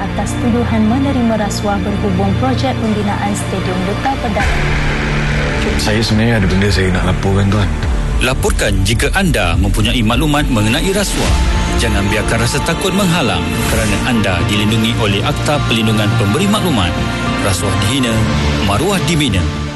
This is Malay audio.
atas tuduhan menerima rasuah berhubung projek pembinaan Stadium Duta Perdana. Saya sebenarnya ada benda saya nak laporkan, Tuan. Laporkan jika anda mempunyai maklumat mengenai rasuah. Jangan biarkan rasa takut menghalang kerana anda dilindungi oleh Akta Perlindungan Pemberi Maklumat. Rasuah dihina, maruah dibina.